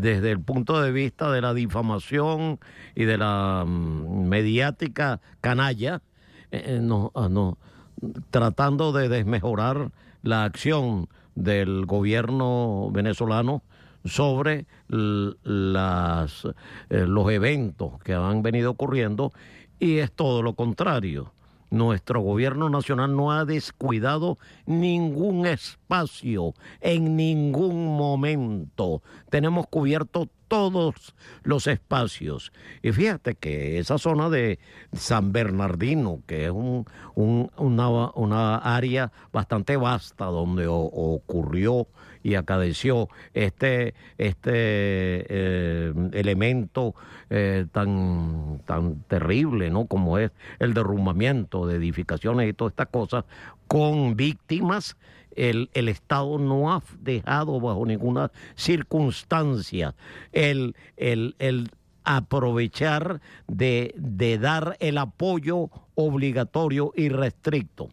desde el punto de vista de la difamación y de la mediática canalla, tratando de desmejorar la acción del gobierno venezolano sobre los eventos que han venido ocurriendo, y es todo lo contrario. Nuestro gobierno nacional no ha descuidado ningún espacio en ningún momento. Tenemos cubierto todos los espacios. Y fíjate que esa zona de San Bernardino, que es una área bastante vasta donde ocurrió y acaeció este elemento tan terrible, ¿no?, como es el derrumbamiento de edificaciones y todas estas cosas, con víctimas. El Estado no ha dejado bajo ninguna circunstancia el aprovechar de dar el apoyo obligatorio y restricto.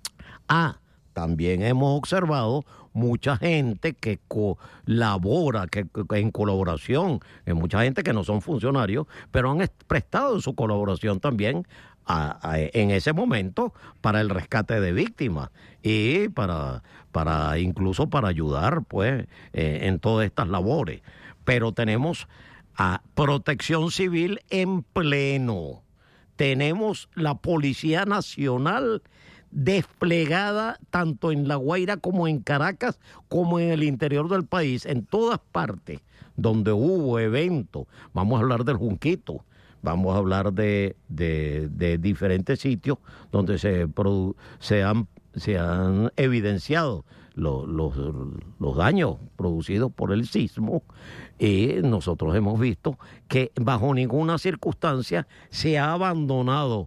También hemos observado mucha gente que colabora, que en colaboración, mucha gente que no son funcionarios, pero han prestado su colaboración también en ese momento para el rescate de víctimas y incluso para ayudar, pues, en todas estas labores. Pero tenemos a Protección Civil en pleno. Tenemos la Policía Nacional desplegada tanto en La Guaira como en Caracas, como en el interior del país, en todas partes donde hubo eventos. Vamos a hablar del Junquito, vamos a hablar de diferentes sitios donde se han evidenciado los daños producidos por el sismo, y nosotros hemos visto que bajo ninguna circunstancia se ha abandonado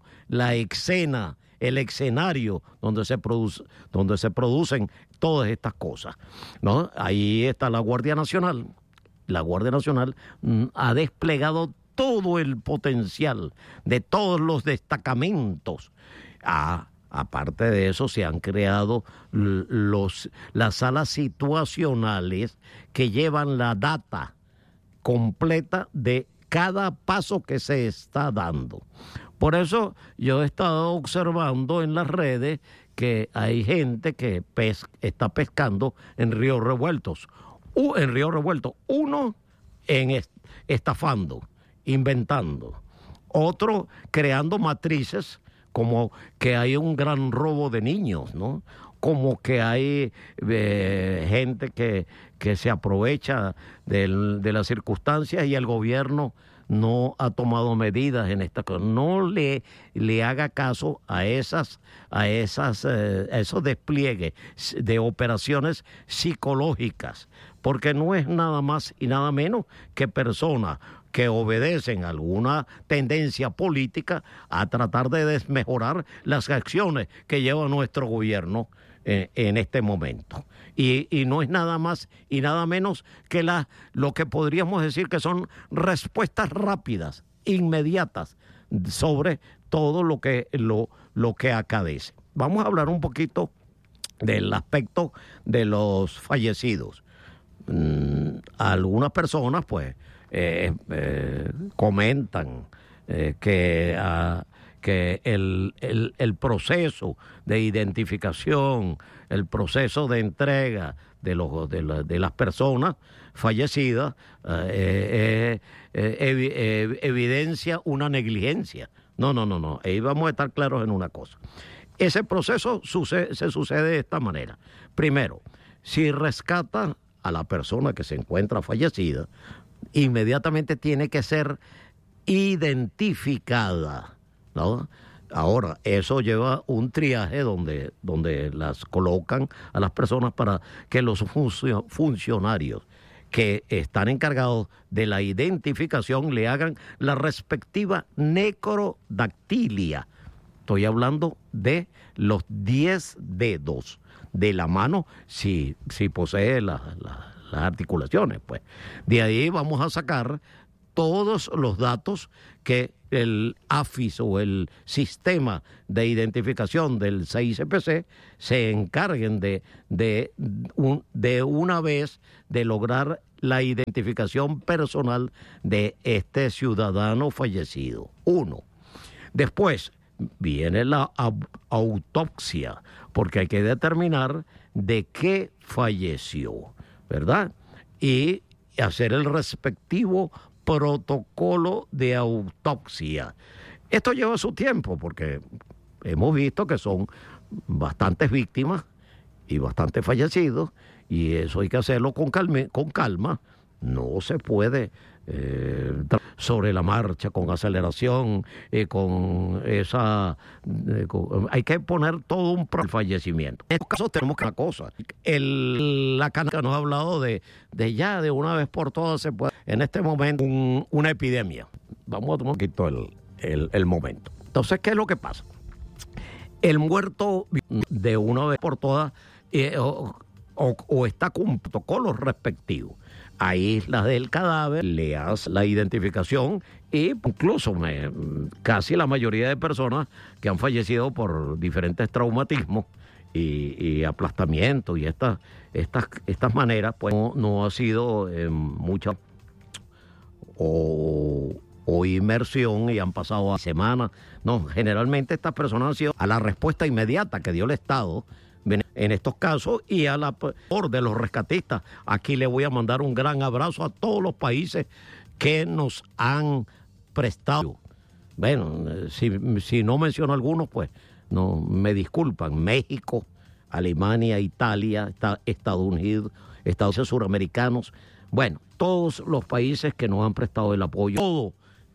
el escenario donde se producen todas estas cosas, ¿no? Ahí está la Guardia Nacional. La Guardia Nacional ha desplegado todo el potencial de todos los destacamentos. Aparte de eso, se han creado las salas situacionales que llevan la data completa de cada paso que se está dando. Por eso yo he estado observando en las redes que hay gente que está pescando en ríos revueltos. Uno estafando, inventando. Otro creando matrices, como que hay un gran robo de niños, ¿no? Como que hay gente que se aprovecha de las circunstancias, y el gobierno no ha tomado medidas en esta cosa. No le haga caso a esos despliegues de operaciones psicológicas, porque no es nada más y nada menos que personas que obedecen a alguna tendencia política a tratar de desmejorar las acciones que lleva nuestro gobierno en este momento. Y no es nada más y nada menos que lo que podríamos decir que son respuestas rápidas, inmediatas, sobre todo lo que acaece. Vamos a hablar un poquito del aspecto de los fallecidos. Algunas personas, pues, comentan que el proceso de identificación, el proceso de entrega de las personas fallecidas evidencia una negligencia. No. Ahí vamos a estar claros en una cosa. Ese proceso se sucede de esta manera. Primero, si rescata a la persona que se encuentra fallecida, inmediatamente tiene que ser identificada, ¿no? Ahora, eso lleva un triaje donde las colocan a las personas para que los funcionarios que están encargados de la identificación le hagan la respectiva necrodactilia. Estoy hablando de los 10 dedos de la mano, si posee las articulaciones, pues. De ahí vamos a sacar todos los datos que el AFIS o el sistema de identificación del CICPC se encarguen de una vez de lograr la identificación personal de este ciudadano fallecido. Uno. Después viene la autopsia, porque hay que determinar de qué falleció, ¿verdad? Y hacer el respectivo protocolo de autopsia. Esto lleva su tiempo, porque hemos visto que son bastantes víctimas y bastantes fallecidos, y eso hay que hacerlo con calma. No se puede sobre la marcha, con aceleración, con esa... hay que poner todo un fallecimiento. En estos casos tenemos que una cosa. La Canaca nos ha hablado de ya, de una vez por todas, se puede... En este momento, una epidemia. Vamos a tomar un poquito el momento. Entonces, ¿qué es lo que pasa? El muerto de una vez por todas o está con protocolos respectivos. Aíslas del cadáver, le hace la identificación y incluso casi la mayoría de personas que han fallecido por diferentes traumatismos y aplastamientos y estas maneras, pues no ha sido mucha o inmersión y han pasado semanas. No, generalmente estas personas han sido a la respuesta inmediata que dio el Estado en estos casos y a la por de los rescatistas. Aquí le voy a mandar un gran abrazo a todos los países que nos han prestado. Bueno, si no menciono algunos, pues no me disculpan. México, Alemania, Italia, Estados Unidos, Estados Unidos suramericanos. Bueno, todos los países que nos han prestado el apoyo, todo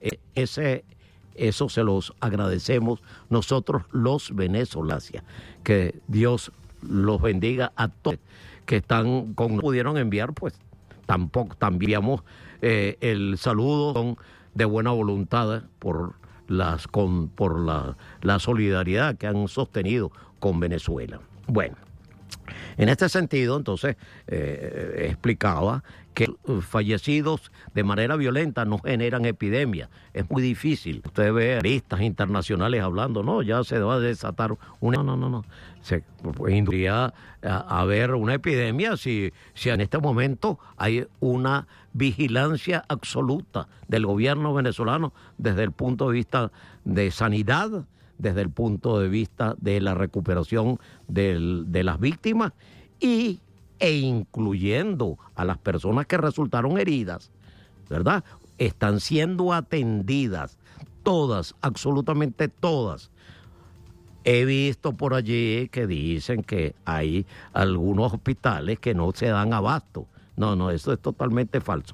eso se los agradecemos nosotros los venezolanos. Que Dios los bendiga a todos que están con pudieron enviar, pues tampoco enviamos el saludo de buena voluntad por la solidaridad que han sostenido con Venezuela. Bueno, en este sentido, entonces, explicaba que fallecidos de manera violenta no generan epidemias. Es muy difícil. Usted ve analistas internacionales hablando, no, ya se va a desatar una... No. Se podría haber una epidemia si en este momento hay una vigilancia absoluta del gobierno venezolano desde el punto de vista de sanidad, desde el punto de vista de la recuperación de las víctimas e incluyendo a las personas que resultaron heridas, ¿verdad? Están siendo atendidas todas, absolutamente todas. He visto por allí que dicen que hay algunos hospitales que no se dan abasto. No, eso es totalmente falso.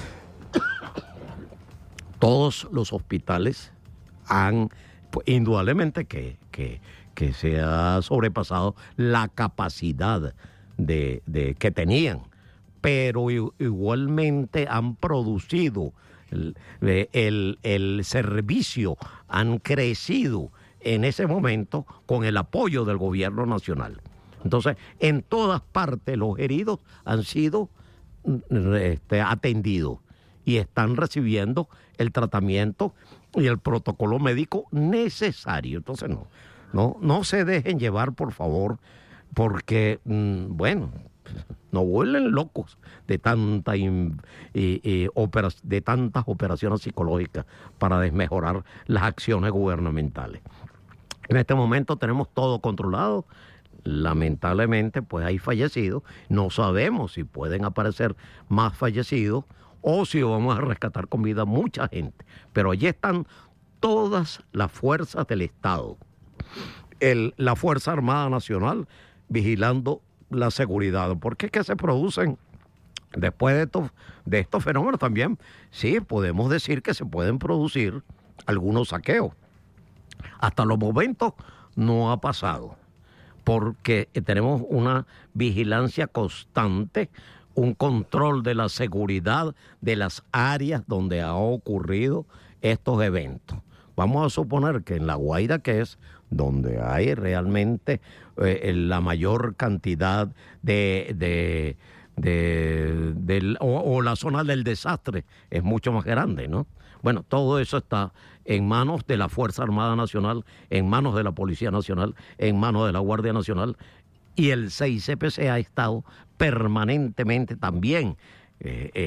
Todos los hospitales han, pues, indudablemente que se ha sobrepasado la capacidad que tenían, pero igualmente han producido el servicio, han crecido en ese momento con el apoyo del gobierno nacional. Entonces, en todas partes los heridos han sido atendidos y están recibiendo el tratamiento y el protocolo médico necesario. Entonces, no se dejen llevar, por favor, porque, bueno, no vuelven locos de tantas operaciones psicológicas para desmejorar las acciones gubernamentales. En este momento tenemos todo controlado. Lamentablemente, pues hay fallecidos. No sabemos si pueden aparecer más fallecidos o si vamos a rescatar con vida mucha gente. Pero allí están todas las fuerzas del Estado. La Fuerza Armada Nacional vigilando la seguridad. ¿Por qué es que se producen después de estos fenómenos también? Sí, podemos decir que se pueden producir algunos saqueos. Hasta los momentos no ha pasado, porque tenemos una vigilancia constante, un control de la seguridad de las áreas donde ha ocurrido estos eventos. Vamos a suponer que en La Guaira, que es donde hay realmente la mayor cantidad o la zona del desastre es mucho más grande, ¿no? Bueno, todo eso está en manos de la Fuerza Armada Nacional, en manos de la Policía Nacional, en manos de la Guardia Nacional, y el CICPC ha estado permanentemente también eh,